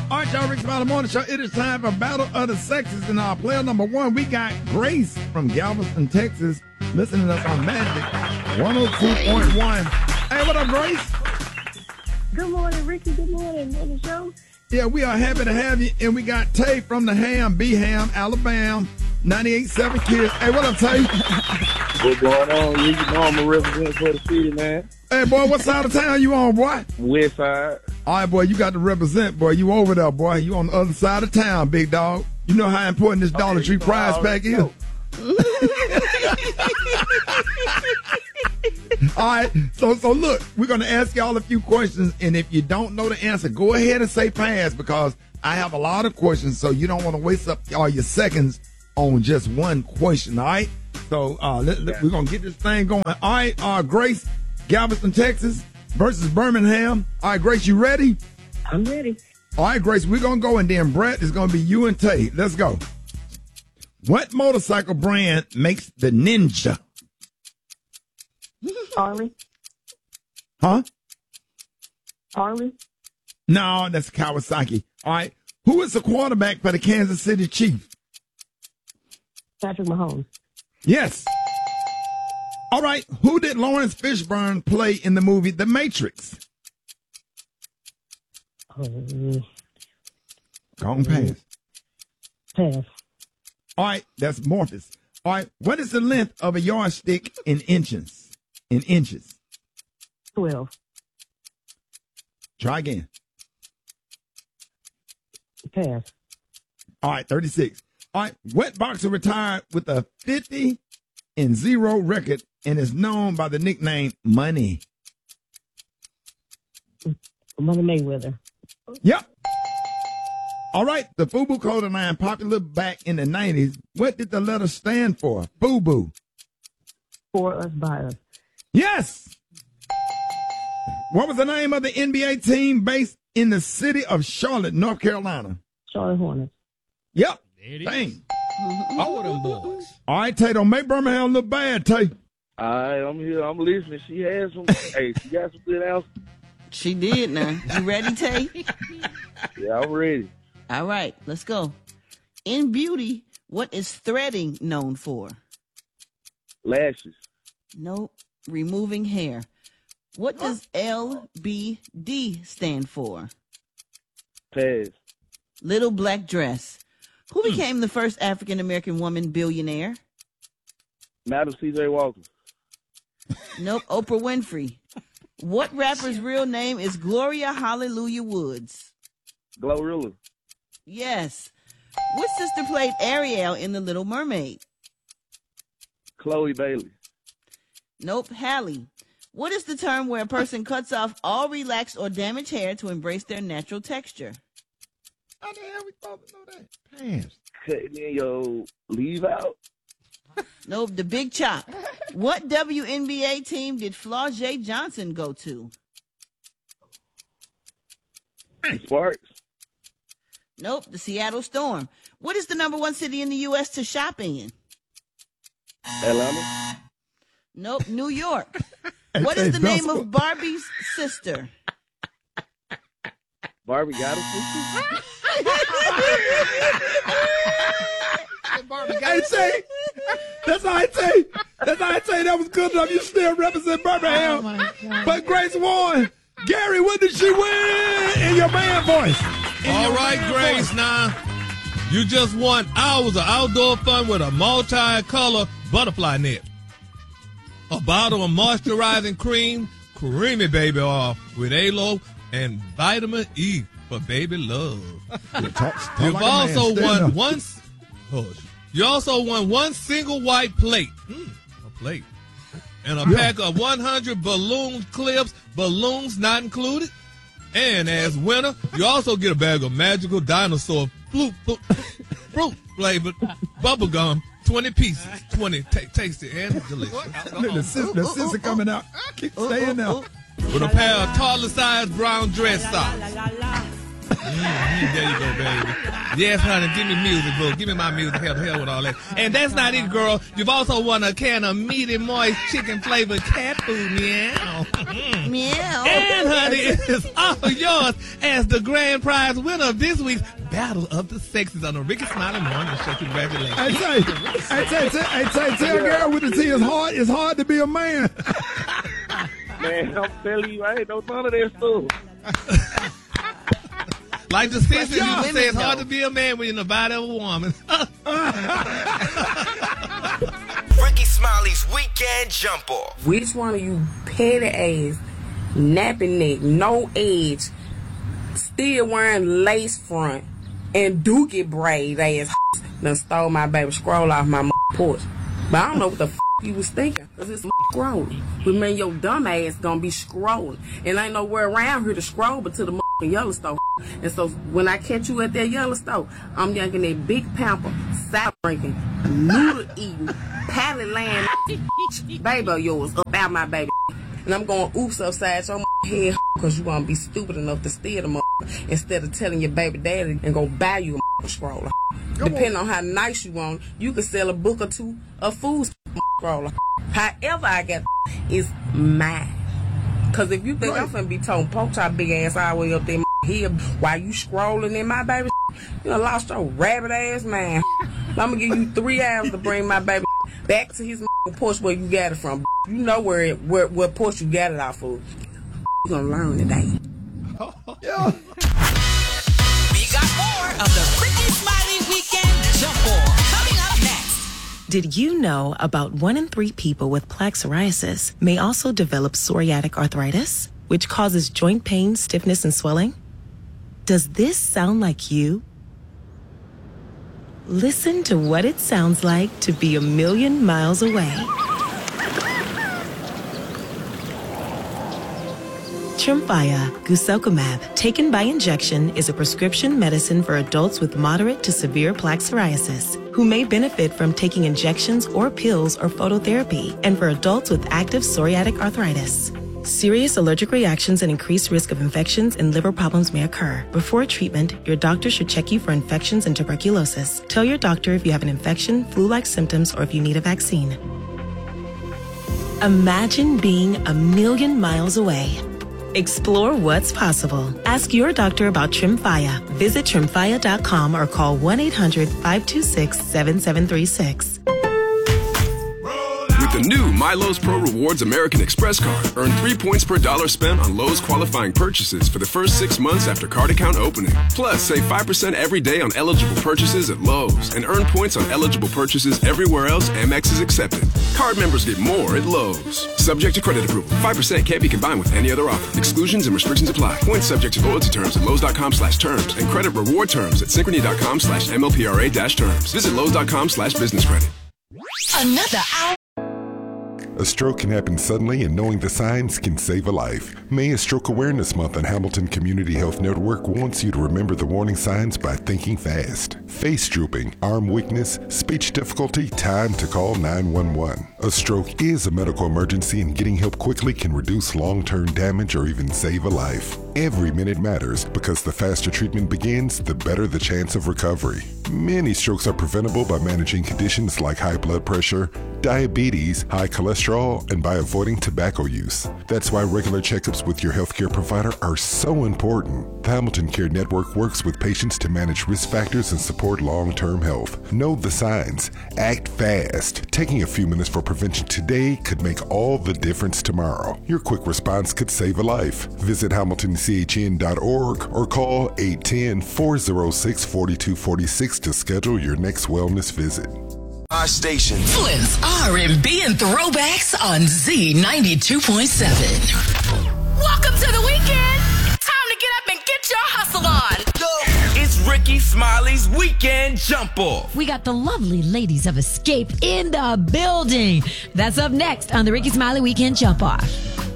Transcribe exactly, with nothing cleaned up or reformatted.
All right, y'all, Rick Smiley Morning Show. It is time for Battle of the Sexes. And our player number one, we got Grace from Galveston, Texas, listening to us on Magic one oh two point one. Hey, what up, Grace? Good morning, Ricky. Good morning. On the show. Yeah, we are happy to have you. And we got Tay from the Ham, B-Ham, Alabama, ninety-eight point seven Kids. Hey, what up, Tay? What's going on? You know I'm a representative for the city, man. Hey, boy, what side of town you on, boy? West side. All right, boy, you got to represent, boy. You over there, boy. You on the other side of town, big dog. You know how important this Dollar Okay, Tree you know prize I pack already is. know. All right, so so look, we're going to ask y'all a few questions, and if you don't know the answer, go ahead and say pass, because I have a lot of questions, so you don't want to waste up all your seconds on just one question, all right? So uh, let, let, we're going to get this thing going. All right, uh, Grace, Galveston, Texas versus Birmingham. All right, Grace, you ready? I'm ready. All right, Grace, we're going to go, and then Brett is going to be you and Tay. Let's go. What motorcycle brand makes the Ninja? Harley. Huh? Harley. No, that's Kawasaki. All right. Who is the quarterback for the Kansas City Chiefs? Patrick Mahomes. Yes. All right. Who did Lawrence Fishburne play in the movie The Matrix? Um, Go on, pass. pass. All right. That's Morpheus. All right. What is the length of a yardstick in inches? In inches. Twelve. Try again. Pass. All right. thirty-six. All right. What boxer retired with a fifty and zero record and is known by the nickname Money? Money Mayweather. Yep. All right. The FUBU clothing line, popular back in the nineties. What did the letter stand for? FUBU. For us, by us. Yes. What was the name of the N B A team based in the city of Charlotte, North Carolina? Charlotte Hornets. Yep. There it is. Dang. All of them boys. All right, Tay, don't make Birmingham look bad, Tay. All right, I'm here. I'm listening. She has some. Hey, she got some good answers. She did now. You ready, Tay? Yeah, I'm ready. All right, let's go. In beauty, what is threading known for? Lashes. Nope. Removing hair. What does L B D stand for? Pass. Little black dress. Who became the first African American woman billionaire? Madam C J Walker. Nope. Oprah Winfrey. What rapper's real name is Gloria Hallelujah Woods? Glorilla. Yes. Which sister played Ariel in The Little Mermaid? Chloe Bailey. Nope. Halle. What is the term where a person cuts off all relaxed or damaged hair to embrace their natural texture? How the hell we supposed to know that? Pass. Cutting in your leave out. Nope. The Big Chop. What W N B A team did Flau'jae Johnson go to? Sparks. Nope. The Seattle Storm. What is the number one city in the U S to shop in? Atlanta. Nope. New York. What is the name of Barbie's sister? Barbie got a sister. Hey, Tay, that's all I say. That's all I say. That was good enough. You still represent Birmingham. Oh, but Grace won. Gary, what did she win in your man voice? In All your right, man Grace, voice. now. You just won hours of outdoor fun with a multi-color butterfly net. A bottle of moisturizing cream, creamy baby oil with A-Lo and vitamin E for baby love. Talk- talk You've like a man. also Stand won up. one. s- Hush. You also won one single white plate, mm, a plate, and a pack of one hundred balloon clips, balloons not included. And as winner, you also get a bag of magical dinosaur fruit, fruit, fruit flavored bubble gum, twenty pieces, twenty ta tasty and delicious. Look, the sis- the sister coming out. Keep staying now. With a pair of toddler-sized brown dress socks. Mhm. you, there you go, baby. Yes, honey, give me music, bro. Give me my music. Hell, hell with all that. And that's not it, girl. You've also won a can of meaty, moist, chicken-flavored cat food, meow. Meow. And, honey, it is all yours as the grand prize winner of this week's Battle of the Sexes on the Ricky Smiley Morning Show. Congratulations. Hey, say, hey, say, say, hey, say, tell girl with the T, it's hard, it's hard to be a man. Man, I'm telling you, I ain't know none of that stuff. Like the sisters used to women say, it's hard know. to be a man when you're in the body of a woman. Ricky Smiley's Weekend Jump Off. Which one of you petty ass, napping neck, no edge, still wearing lace front, and dookie braid ass done stole my baby scroll off my porch? But I don't know what the f you was thinking, cause it's scrolling. But man, your dumb ass gonna be scrolling. And ain't nowhere around here to scroll but to the Yellowstone. And so when I catch you at that Yellowstone, I'm yanking that big pamper, sour drinking, noodle eating, patty land baby of yours up out my baby. And I'm going oops upside your head because you want to be stupid enough to steal the instead of telling your baby daddy and go buy you a scroller. Depending on how nice you want, you can sell a book or two of food scroller. However I get is mine. Because if you think right. I'm finna be told poke your big ass all the way up there here while you scrolling in my baby, you done lost your rabbit ass man. I'm gonna give you three hours to bring my baby back to his porch where you got it from. You know where it, where what porch you got it off of. You gonna learn today. Yeah. We got more of the Ricky Smiley Weekend Jump Off coming up next. Did you know about one in three people with plaque psoriasis may also develop psoriatic arthritis, which causes joint pain, stiffness, and swelling? Does this sound like you? Listen to what it sounds like to be a million miles away. Tremfya guselkumab, taken by injection, is a prescription medicine for adults with moderate to severe plaque psoriasis who may benefit from taking injections or pills or phototherapy, and for adults with active psoriatic arthritis. Serious allergic reactions and increased risk of infections and liver problems may occur. Before treatment, your doctor should check you for infections and tuberculosis. Tell your doctor if you have an infection, flu-like symptoms, or if you need a vaccine. Imagine being a million miles away. Explore what's possible. Ask your doctor about Tremfya. Visit tremfya dot com or call one eight hundred, five two six, seven seven three six. With the new MyLowe's Pro Rewards American Express card, earn three points per dollar spent on Lowe's qualifying purchases for the first six months after card account opening. Plus, save five percent every day on eligible purchases at Lowe's and earn points on eligible purchases everywhere else Amex is accepted. Card members get more at Lowe's. Subject to credit approval. five percent can't be combined with any other offer. Exclusions and restrictions apply. Points subject to loyalty terms at Lowe's dot com slash terms and credit reward terms at Synchrony dot com slash M L P R A dash terms. Visit Lowe's dot com slash business credit. Another hour. A stroke can happen suddenly, and knowing the signs can save a life. May is Stroke Awareness Month, and Hamilton Community Health Network wants you to remember the warning signs by thinking fast. Face drooping, arm weakness, speech difficulty, time to call nine one one. A stroke is a medical emergency, and getting help quickly can reduce long-term damage or even save a life. Every minute matters, because the faster treatment begins, the better the chance of recovery. Many strokes are preventable by managing conditions like high blood pressure, diabetes, high cholesterol, and by avoiding tobacco use. That's why regular checkups with your healthcare provider are so important. The Hamilton Care Network works with patients to manage risk factors and support long-term health. Know the signs. Act fast. Taking a few minutes for prevention today could make all the difference tomorrow. Your quick response could save a life. Visit hamilton c h n dot org or call eight one zero, four zero six, four two four six to schedule your next wellness visit. Our station. Flynn's R and B and throwbacks on Z ninety-two point seven. Welcome to the weekend. Time to get up and get your hustle on. It's Ricky Smiley's Weekend Jump Off. We got the lovely ladies of Escape in the building. That's up next on the Ricky Smiley Weekend Jump Off.